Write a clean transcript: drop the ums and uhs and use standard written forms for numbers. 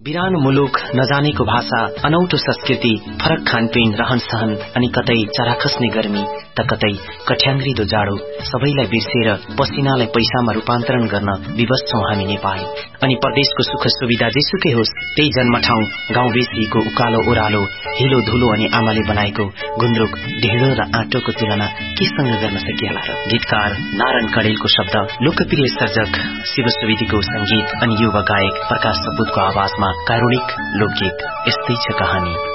बिरानो मुलुक, नजानेको भाषा, अनौठो संस्कृति, फरक खानपिन, रहन सहन अनि कतै चरा खस्ने गर्मी त कतै कठ्याङ्ग्रिदो जाडो सबैलाई बिर्सेर पसिनालाई पैसामा रूपान्तरण गर्न विवश छौं हामी नेपाल। अनि परदेशको सुख सुविधा जेसुकै होस्, त्यही जन्म ठाउँ गाउँ बेसीको उकालो ओह्रालो, हिलो धुलो अनि आमाले बनाएको गुन्द्रुक, ढिँडो र आटोको तुलना केसँग गर्न सकिएला र? गीतकार नारायण कडेलको शब्द, लोकप्रिय सर्जक शिव सुवेदीको संगीत अनि युवा गायक प्रकाश सपुतको आवाजमा कारुणिक लोकगीत यस्तै छ कहानी।